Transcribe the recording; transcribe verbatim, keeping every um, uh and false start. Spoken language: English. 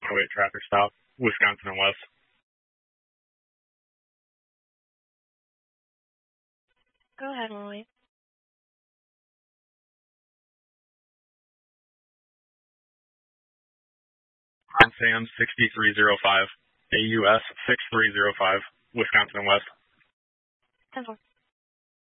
oh eight traffic stop, Wisconsin and West. Go ahead, Wally. On Sam sixty-three oh five, A U S six three oh five, Wisconsin and West. ten four.